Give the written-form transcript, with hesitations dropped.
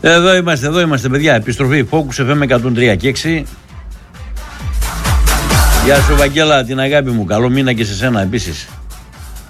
Εδώ είμαστε παιδιά. Επιστροφή Focus FM 103 και 6. Γεια σου Βαγγέλα, την αγάπη μου. Καλό μήνα και σε σένα επίσης.